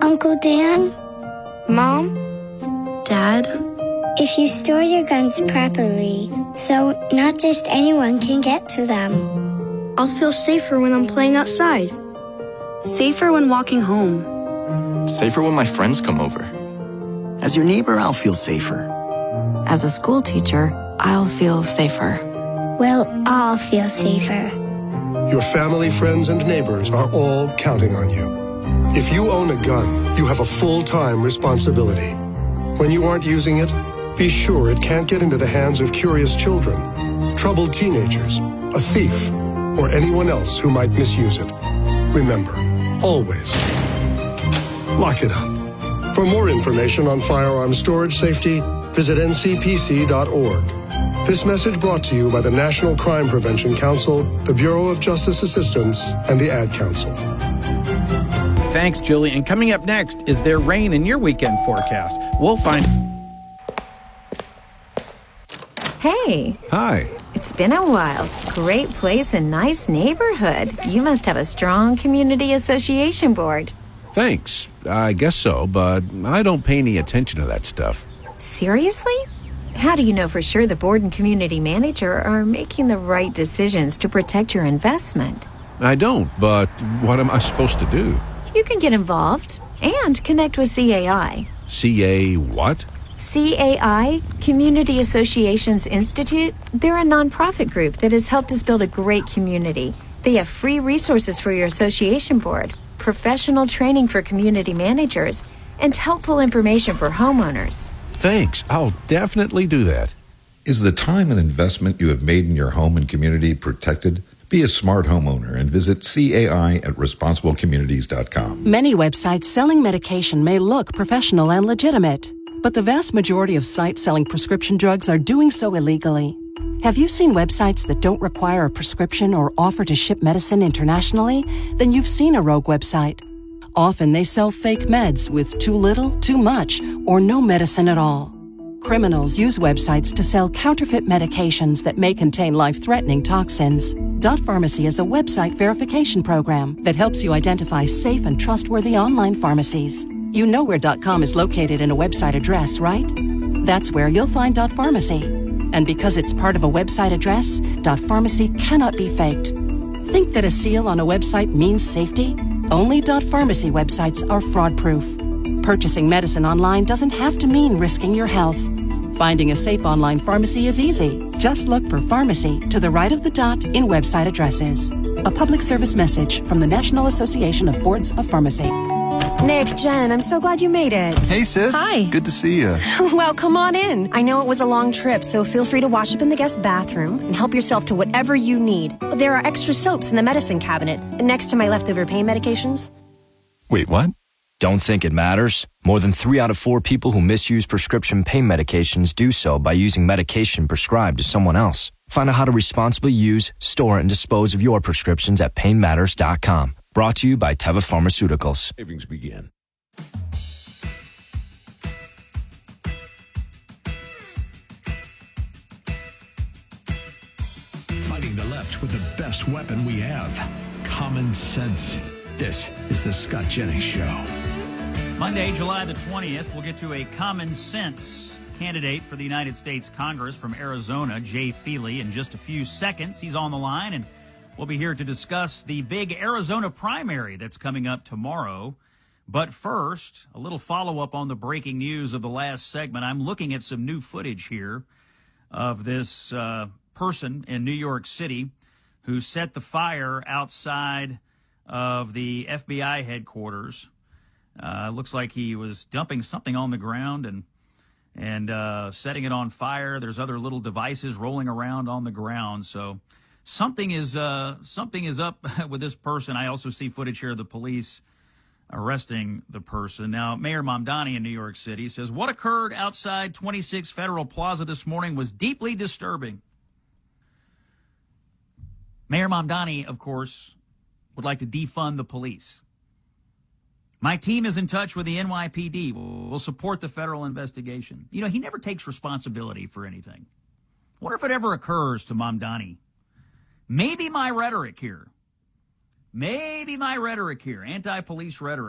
Uncle Dan? Mom? Dad? If you store your guns properly, so not just anyone can get to them, I'll feel safer when I'm playing outside. Safer when walking home. Safer when my friends come over. As your neighbor, I'll feel safer. As a school teacher, I'll feel safer. we'll all feel safer. Your family, friends, and neighbors are all counting on you. If you own a gun, you have a full-time responsibility. When you aren't using it, be sure it can't get into the hands of curious children, troubled teenagers, a thief, or anyone else who might misuse it. Remember, always, lock it up. For more information on firearm storage safety, visit ncpc.org. This message brought to you by the National Crime Prevention Council, the Bureau of Justice Assistance, and the Ad Council. Thanks, Julie. And coming up next, is there rain in your weekend forecast? We'll find... Hey. Hi. It's been a while. Great place and nice neighborhood. You must have a strong community association board. Thanks. I guess so, but I don't pay any attention to that stuff. Seriously? How do you know for sure the board and community manager are making the right decisions to protect your investment? I don't, but what am I supposed to do? You can get involved and connect with CAI. CA what? CAI, Community Associations Institute, they're a nonprofit group that has helped us build a great community. They have free resources for your association board, professional training for community managers, and helpful information for homeowners. Thanks. I'll definitely do that. Is the time and investment you have made in your home and community protected? Be a smart homeowner and visit CAI at responsiblecommunities.com. Many websites selling medication may look professional and legitimate, but the vast majority of sites selling prescription drugs are doing so illegally. Have you seen websites that don't require a prescription or offer to ship medicine internationally? Then you've seen a rogue website. Often they sell fake meds with too little, too much, or no medicine at all. Criminals use websites to sell counterfeit medications that may contain life-threatening toxins. Dot Pharmacy is a website verification program that helps you identify safe and trustworthy online pharmacies. You know where .com is located in a website address, right? That's where you'll find Dot Pharmacy. And because it's part of a website address, Dot Pharmacy cannot be faked. Think that a seal on a website means safety? Only Dot Pharmacy websites are fraud-proof. Purchasing medicine online doesn't have to mean risking your health. Finding a safe online pharmacy is easy. Just look for pharmacy to the right of the dot in website addresses. A public service message from the National Association of Boards of Pharmacy. Nick, Jen, I'm so glad you made it. Hey, sis. Hi. Good to see you. Well, come on in. I know it was a long trip, so feel free to wash up in the guest bathroom and help yourself to whatever you need. But there are extra soaps in the medicine cabinet next to my leftover pain medications. Wait, what? Don't think it matters? More than 3 out of 4 people who misuse prescription pain medications do so by using medication prescribed to someone else. Find out how to responsibly use, store, and dispose of your prescriptions at painmatters.com. Brought to you by Teva Pharmaceuticals. Savings begin. Fighting the left with the best weapon we have, common sense. This is the Scott Jennings Show. Monday, July the 20th, we'll get to a common sense candidate for the United States Congress from Arizona, Jay Feely, in just a few seconds. He's on the line, and we'll be here to discuss the big Arizona primary that's coming up tomorrow. But first, a little follow-up on the breaking news of the last segment. I'm looking at some new footage here of this person in New York City who set the fire outside of the FBI headquarters. Looks like he was dumping something on the ground and setting it on fire. There's other little devices rolling around on the ground. So something is up with this person. I also see footage here of the police arresting the person. Now, Mayor Mamdani in New York City says, what occurred outside 26 Federal Plaza this morning was deeply disturbing. Mayor Mamdani, of course, would like to defund the police. My team is in touch with the NYPD. We'll support the federal investigation. You know, he never takes responsibility for anything. What if it ever occurs to Mamdani? Maybe my rhetoric here, anti-police rhetoric,